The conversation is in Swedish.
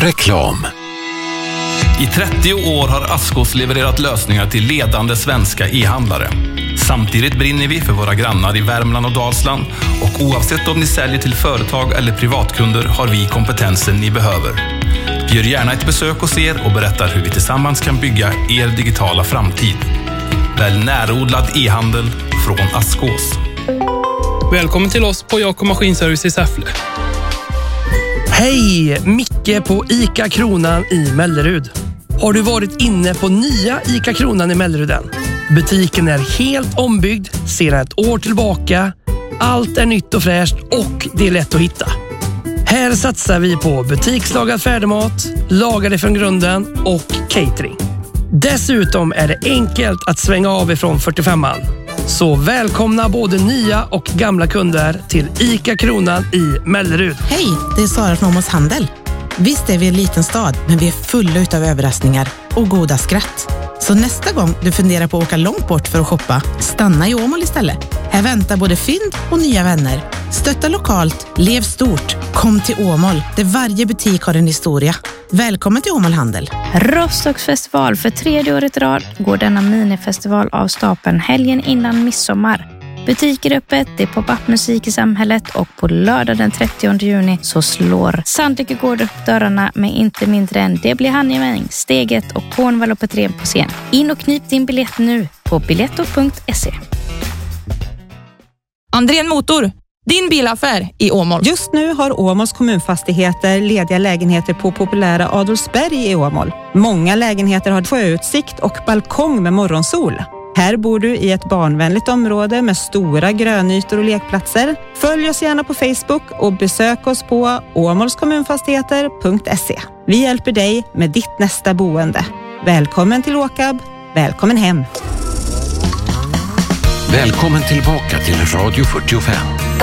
Reklam. I 30 år har Askås levererat lösningar till ledande svenska e-handlare. Samtidigt brinner vi för våra grannar i Värmland och Dalsland, och oavsett om ni säljer till företag eller privatkunder har vi kompetensen ni behöver. Vi gör gärna ett besök hos er och berättar hur vi tillsammans kan bygga er digitala framtid. Välj närodlad e-handel från Askås. Välkommen till oss på Jakob Maskinservice i Säffle. Hej, Micke på ICA Kronan i Mellerud. Har du varit inne på nya ICA Kronan i Melleruden? Butiken är helt ombyggd sedan ett år tillbaka. Allt är nytt och fräscht och det är lätt att hitta. Här satsar vi på butikslagad färdigmat, lagade från grunden och catering. Dessutom är det enkelt att svänga av ifrån 45an. Så välkomna både nya och gamla kunder till ICA Kronan i Mellerud. Hej, det är Sara från Åmåls Handel. Visst är vi en liten stad, men vi är fulla utav överraskningar och goda skratt. Så nästa gång du funderar på att åka långt bort för att shoppa, stanna i Åmål istället. Här väntar både fynd och nya vänner. Stötta lokalt, lev stort. Kom till Åmål, där varje butik har en historia. Välkommen till Åmål Handel. Rostocksfestival för 3:e året i rad går denna minifestival av stapeln helgen innan midsommar. Butiker öppet, det är pop-up-musik i samhället, och på lördag den 30 juni så slår Sandlycke gård upp dörrarna med inte mindre än Det blir Hanjemäng, Steget och Cornwall och Petrén på scen. In och knip din biljett nu på biletto.se. Andrén Motor, din bilaffär i Åmål. Just nu har Åmåls kommunfastigheter lediga lägenheter på populära Adolfsberg i Åmål. Många lägenheter har sjöutsikt och balkong med morgonsol. Här bor du i ett barnvänligt område med stora grönytor och lekplatser. Följ oss gärna på Facebook och besök oss på åmålskommunfastigheter.se. Vi hjälper dig med ditt nästa boende. Välkommen till Åkab, välkommen hem. Välkommen tillbaka till Radio 45.